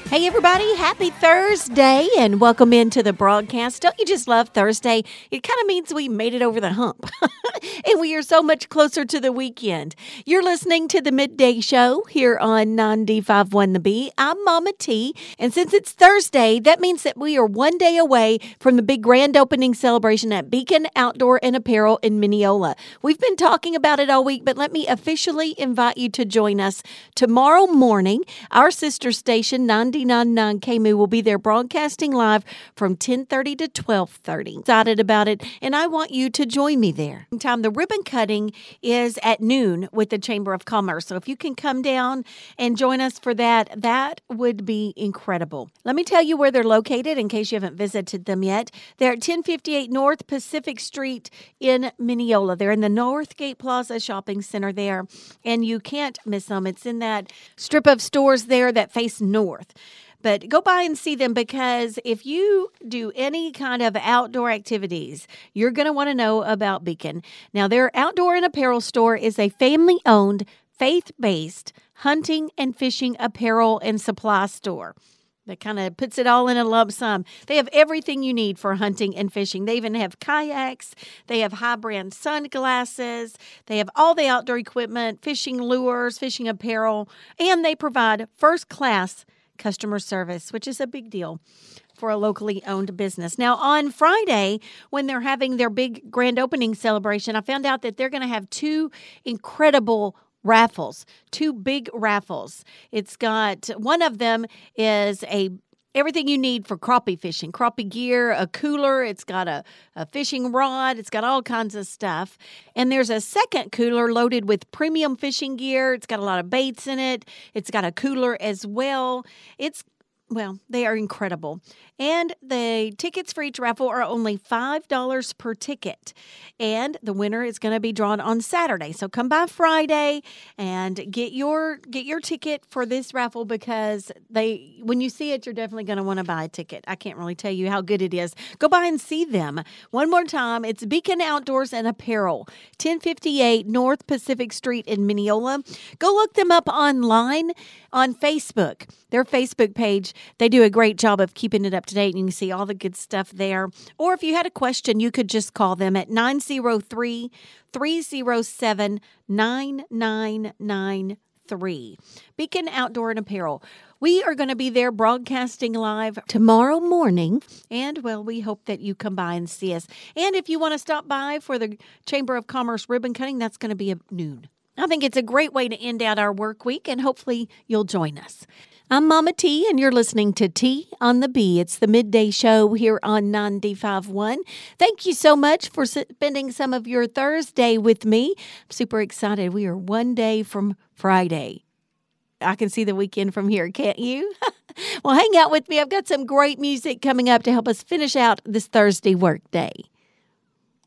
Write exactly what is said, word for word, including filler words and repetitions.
Hey, everybody. Happy Thursday and welcome into the broadcast. Don't you just love Thursday? It kind of means we made it over the hump and we are so much closer to the weekend. You're listening to the Midday Show here on ninety-five point one The Bee. I'm Mama T, and since it's Thursday, that means that we are one day away from the big grand opening celebration at Beacon Outdoor and Apparel in Mineola. We've been talking about it all week, but let me officially invite you to join us tomorrow morning. Our sister station, ninety-nine point nine K M U, will be there broadcasting live from ten thirty to twelve thirty. Excited about it, and I want you to join me there. Time the ribbon cutting is at noon with the Chamber of Commerce, so if you can come down and join us for that, that would be incredible. Let me tell you where they're located in case you haven't visited them yet. They're at ten fifty-eight North Pacific Street in Mineola. They're in the Northgate Plaza Shopping Center there, and you can't miss them. It's in that strip of stores there that face north. But go by and see them, because if you do any kind of outdoor activities, you're going to want to know about Beacon. Now, their outdoor and apparel store is a family-owned, faith-based hunting and fishing apparel and supply store that kind of puts it all in a lump sum. They have everything you need for hunting and fishing. They even have kayaks. They have high-brand sunglasses. They have all the outdoor equipment, fishing lures, fishing apparel, and they provide first-class customer service, which is a big deal for a locally owned business. Now, on Friday, when they're having their big grand opening celebration, I found out that they're going to have two incredible raffles, two big raffles. It's got, one of them is a everything you need for crappie fishing, crappie gear, a cooler. It's got a, a fishing rod. It's got all kinds of stuff. And there's a second cooler loaded with premium fishing gear. It's got a lot of baits in it. It's got a cooler as well. It's Well, they are incredible. And the tickets for each raffle are only five dollars per ticket. And the winner is going to be drawn on Saturday. So come by Friday and get your get your ticket for this raffle, because they when you see it, you're definitely going to want to buy a ticket. I can't really tell you how good it is. Go by and see them. One more time, it's Beacon Outdoors and Apparel, ten fifty-eight North Pacific Street in Mineola. Go look them up online on Facebook. Their Facebook page, they do a great job of keeping it up to date, and you can see all the good stuff there. Or if you had a question, you could just call them at nine oh three, three oh seven, nine nine nine three. Beacon Outdoor and Apparel. We are going to be there broadcasting live tomorrow morning, and, well, we hope that you come by and see us. And if you want to stop by for the Chamber of Commerce ribbon cutting, that's going to be at noon. I think it's a great way to end out our work week, and hopefully you'll join us. I'm Mama T, and you're listening to T on the Bee. It's the midday show here on ninety-five point one. Thank you so much for spending some of your Thursday with me. I'm super excited. We are one day from Friday. I can see the weekend from here, can't you? Well, hang out with me. I've got some great music coming up to help us finish out this Thursday work day.